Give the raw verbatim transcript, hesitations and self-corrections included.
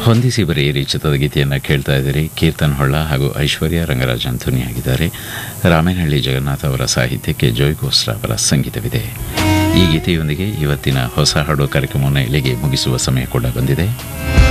ಹೊಂದಿಸಿ ಬರೆಯಿರಿ ಚಿತ್ರದ ಗೀತೆಯನ್ನು ಕೇಳ್ತಾ ಇದ್ದೀರಿ. ಕೀರ್ತನ್ ಹೊಳ್ಳ ಹಾಗೂ ಐಶ್ವರ್ಯ ರಂಗರಾಜನ್ ಧ್ವನಿಯಾಗಿದ್ದಾರೆ. ರಾಮೇನಹಳ್ಳಿ ಜಗನ್ನಾಥ್ ಅವರ ಸಾಹಿತ್ಯಕ್ಕೆ ಜೋಯ್ ಗೋಸ್ರಾ ಅವರ ಸಂಗೀತವಿದೆ. ಈ ಗೀತೆಯೊಂದಿಗೆ ಇವತ್ತಿನ ಹೊಸ ಹಾಡು ಕಾರ್ಯಕ್ರಮವನ್ನು ಇಲ್ಲಿಗೆ ಮುಗಿಸುವ ಸಮಯ ಕೂಡ ಬಂದಿದೆ.